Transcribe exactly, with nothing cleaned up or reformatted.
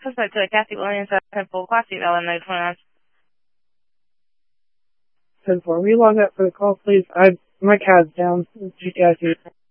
Suspect to Kathy Williams at ten four, Class eight, Illinois twenty-nine. ten four, we log up for the call, please. I, my C A D's down. G T I C.